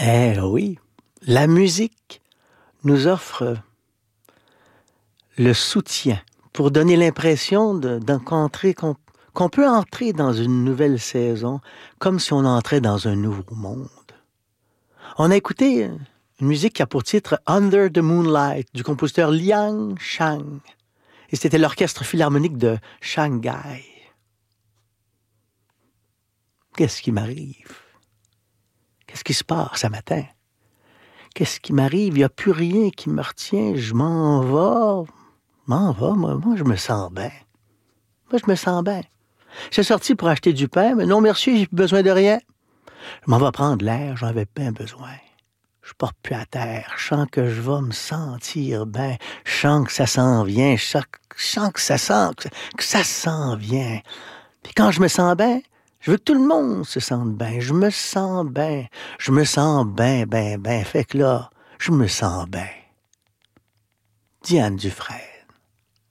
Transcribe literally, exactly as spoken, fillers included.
Eh oui, la musique nous offre le soutien pour donner l'impression de, d'encontrer, qu'on, qu'on peut entrer dans une nouvelle saison comme si on entrait dans un nouveau monde. On a écouté une musique qui a pour titre Under the Moonlight du compositeur Liang Shang. Et c'était l'orchestre philharmonique de Shanghai. Qu'est-ce qui m'arrive? Qu'est-ce qui se passe ce matin? Qu'est-ce qui m'arrive? Il n'y a plus rien qui me retient. Je m'en vais. Je m'en vais, moi. Moi, je me sens bien. Moi, je me sens bien. J'ai sorti pour acheter du pain, mais non, merci, j'ai plus besoin de rien. Je m'en vais prendre l'air, j'en avais bien besoin. Je porte plus à terre. Je sens que je vais me sentir bien. Je sens que ça s'en vient. Je sens, je sens que ça sent, que ça, que ça s'en vient. Puis quand je me sens bien, je veux que tout le monde se sente bien. Je me sens bien. Je me sens bien, bien, bien. Fait que là, je me sens bien. Diane Dufresne.